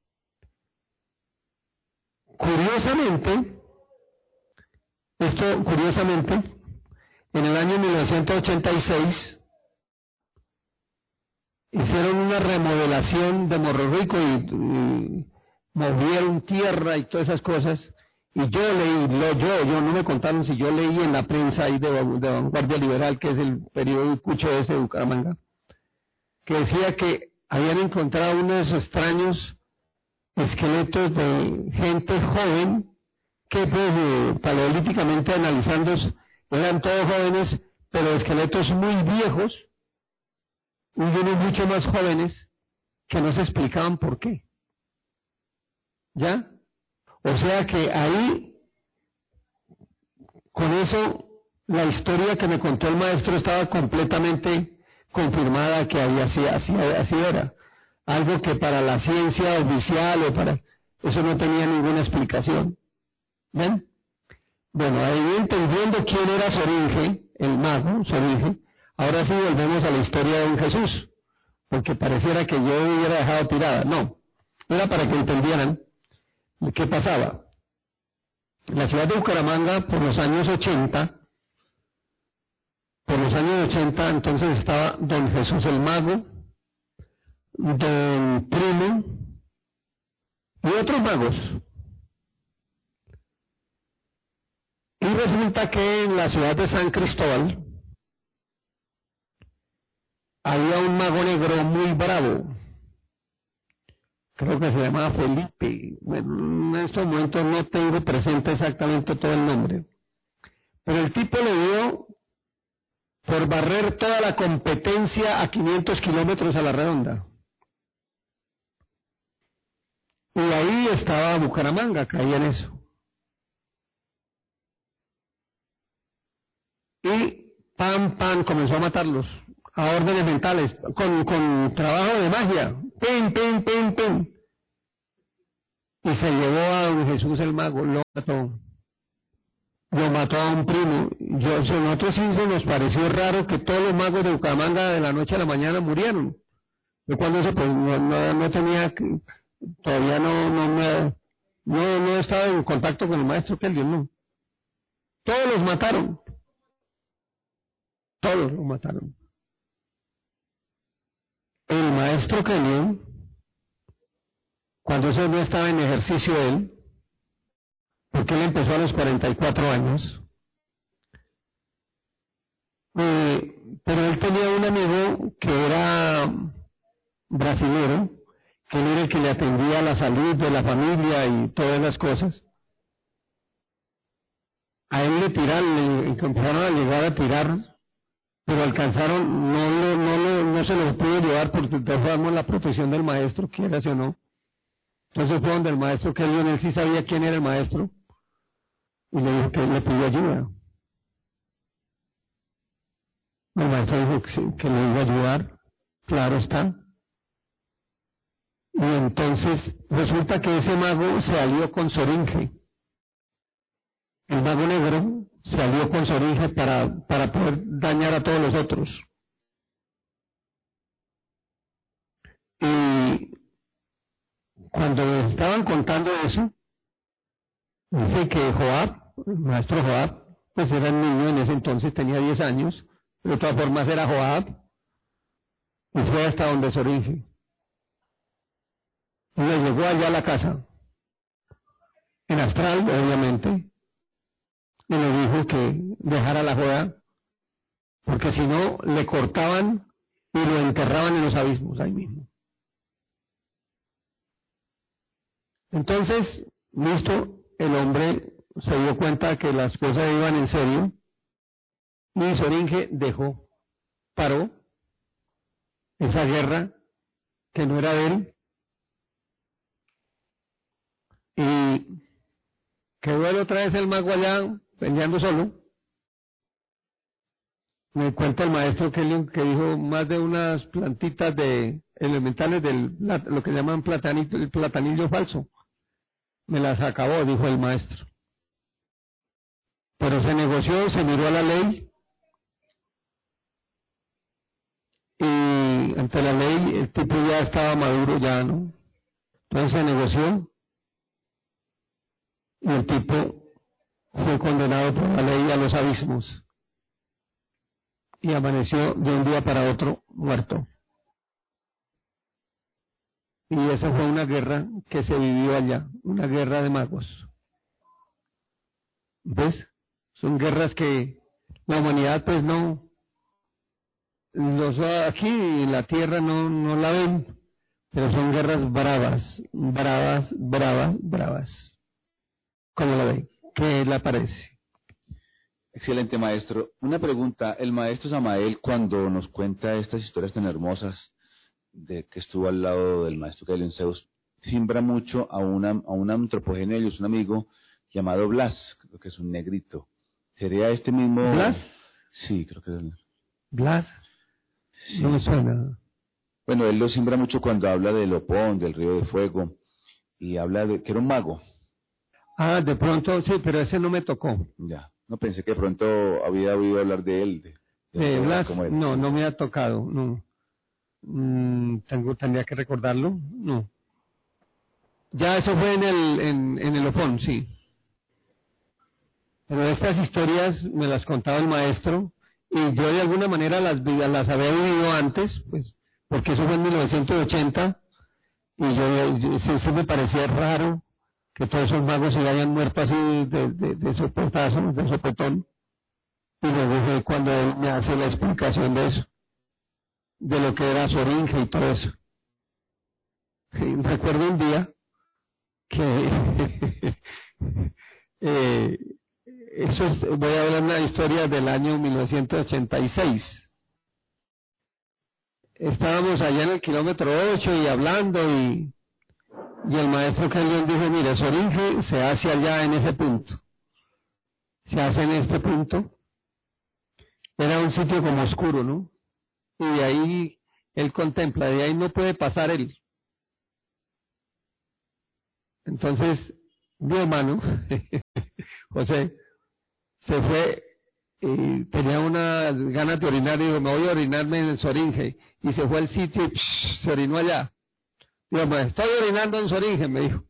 Curiosamente, en el año 1986 hicieron una remodelación de Morro Rico y movieron tierra y todas esas cosas. Y yo leí, no me contaron si yo leí en la prensa ahí de Vanguardia Liberal, que es el periódico ese de Bucaramanga, que decía que habían encontrado unos extraños esqueletos de gente joven que pues paleolíticamente analizando eran todos jóvenes, pero esqueletos muy viejos y unos mucho más jóvenes que no se explicaban por qué. ¿Ya? O sea que ahí, con eso, la historia que me contó el maestro estaba completamente confirmada que así era. Algo que para la ciencia oficial eso no tenía ninguna explicación. ¿Ven? Bueno, ahí entendiendo quién era Soringe, el mago Soringe, ahora sí volvemos a la historia de don Jesús, porque pareciera que yo hubiera dejado tirada. No, era para que entendieran qué pasaba. La ciudad de Bucaramanga, por los años 80, entonces estaba don Jesús el mago, don Primo y otros magos. Y resulta que en la ciudad de San Cristóbal había un mago negro muy bravo. Creo que se llamaba Felipe. Bueno, en estos momentos no tengo presente exactamente todo el nombre. Pero el tipo le dio por barrer toda la competencia a 500 kilómetros a la redonda. Y ahí estaba Bucaramanga, caía en eso. Y pam, comenzó a matarlos a órdenes mentales, con trabajo de magia, pin, pin, pin, pin. Y se llevó a don Jesús el mago, lo mató a un primo. Nosotros sí se nos pareció raro que todos los magos de Bucaramanga de la noche a la mañana murieron. Yo cuando eso pues no tenía, todavía no estaba en contacto con el maestro Kelly, no. Todos los mataron. Todos los mataron. El maestro Kelly, cuando eso no estaba en ejercicio él, porque él empezó a los 44 años, pero él tenía un amigo que era brasilero, que él era el que le atendía la salud de la familia y todas las cosas. A él le tiraron, empezaron a llegar a tirar, pero alcanzaron, no se los pudo llevar porque dejamos la protección del maestro, quiera o no. Entonces fue donde el maestro, que él sí sabía quién era el maestro, y le dijo que le pidió ayuda. El maestro dijo que le iba a ayudar, claro está. Y entonces resulta que ese mago se alió con Soringe. El mago negro se alió con Soringe para poder dañar a todos los otros. Y cuando estaban contando eso, dice que Joab, el maestro Joab, pues era un niño en ese entonces, tenía 10 años, pero de todas formas era Joab, y fue hasta donde Soringe. Y le llegó allá a la casa, en astral, obviamente, y le dijo que dejara la joda, porque si no, le cortaban y lo enterraban en los abismos, ahí mismo. Entonces, listo, el hombre se dio cuenta que las cosas iban en serio, y Soringe paró esa guerra que no era de él, y quedó él otra vez el mago allá peleando solo. Me cuenta el maestro que dijo más de unas plantitas de elementales lo que llaman el platanillo falso. Me las acabó, dijo el maestro. Pero se negoció, se miró a la ley, y ante la ley el tipo ya estaba maduro ya, ¿no? Entonces se negoció, y el tipo fue condenado por la ley a los abismos, y amaneció de un día para otro muerto. Y esa fue una guerra que se vivió allá, una guerra de magos. ¿Ves? Son guerras que la humanidad pues aquí en la tierra no la ven, pero son guerras bravas, bravas, bravas, bravas. ¿Cómo la ven? ¿Qué le parece? Excelente, maestro. Una pregunta, el maestro Samael, cuando nos cuenta estas historias tan hermosas de que estuvo al lado del maestro Kelly en Zeus, simbra mucho a un antropogéneo, un amigo llamado Blas, creo que es un negrito. ¿Sería este mismo? ¿Blas? Sí, creo que es el... ¿Blas? Sí. No me suena. Bueno, él lo simbra mucho cuando habla del Opón, del Río de Fuego, y habla de que era un mago. Ah, de pronto, sí, pero ese no me tocó. Ya, no pensé que de pronto había oído hablar de él. De Blas, no me ha tocado, no. Tendría que recordarlo, no. Ya eso fue en el Opón, sí. Pero estas historias me las contaba el maestro, y yo de alguna manera las había vivido antes, pues, porque eso fue en 1980, y yo sí me parecía raro que todos esos magos se hayan muerto así de soportazo, de sopetón. Y luego fue cuando él me hace la explicación de eso, de lo que era Soringe y todo eso. Y recuerdo un día que voy a hablar una historia del año 1986. Estábamos allá en el kilómetro 8 y hablando, y el maestro Kellyon dijo, mire, Soringe se hace allá en ese punto. Se hace en este punto. Era un sitio como oscuro, ¿no? y de ahí él contempla, de ahí no puede pasar él. Entonces, mi hermano, José, se fue y tenía unas ganas de orinar y dijo, me voy a orinarme en Soringe. Y se fue al sitio y se orinó allá. Digo, me estoy orinando en Soringe, me dijo.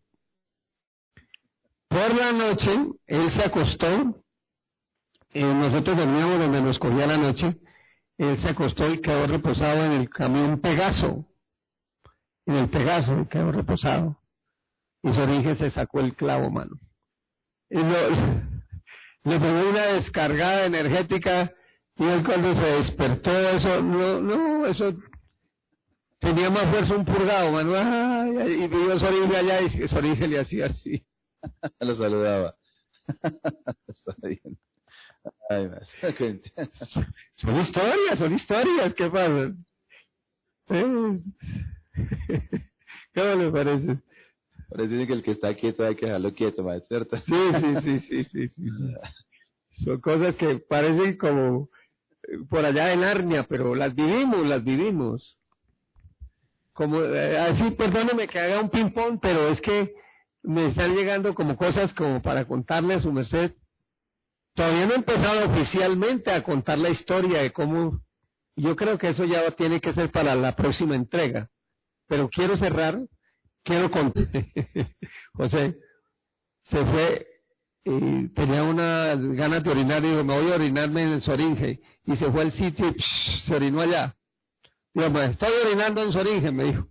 Por la noche, él se acostó, nosotros dormíamos donde nos cogía la noche, él se acostó y quedó reposado en el camión Pegaso, en el Pegaso quedó reposado. Y Soringe se sacó el clavo, mano. Y le pegó una descargada energética y él cuando se despertó, eso tenía más fuerza un purgado, mano. Ay, y vio Soringe allá y Soringe le hacía así. Lo saludaba. Está bien. Ay, Son historias, ¿qué pasa? ¿Cómo le parece? Parece que el que está quieto hay que dejarlo quieto, maestro, ¿cierto? Sí. Son cosas que parecen como por allá en Narnia, pero las vivimos. Como así, perdóneme que haga un ping-pong, pero es que me están llegando como cosas como para contarle a su merced. Todavía no he empezado oficialmente a contar la historia de cómo. Yo creo que eso ya tiene que ser para la próxima entrega. Pero quiero cerrar, quiero contar. José se fue y tenía unas ganas de orinar y dijo, me voy a orinarme en Soringe. Y se fue al sitio y se orinó allá. Digo, me estoy orinando en Soringe, me dijo.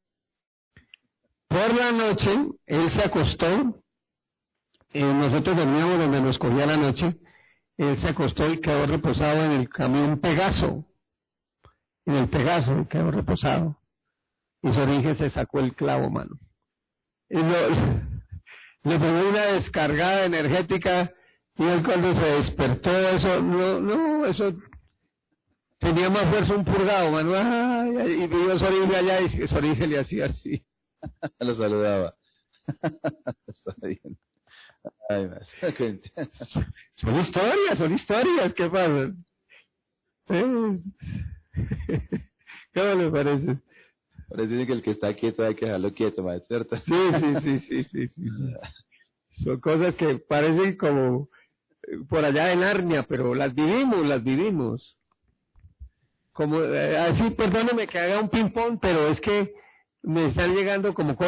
Por la noche, él se acostó, nosotros dormíamos donde nos cogía la noche, él se acostó y quedó reposado en el camión Pegaso, en el Pegaso quedó reposado. Y Soringe se sacó el clavo, mano. Y le pegó una descargada energética y él cuando se despertó, eso tenía más fuerza un purgado, mano. Ay, y vio Soringe allá y Soringe le hacía así. Lo saludaba. Está bien. Ay, maestro. Son historias, ¿qué pasa? ¿Cómo le parece? Parece que el que está quieto hay que dejarlo quieto, maestro, ¿cierto? Sí. Son cosas que parecen como por allá en Narnia, pero las vivimos. Como así, perdóneme que haga un ping-pong, pero es que me están llegando como cosas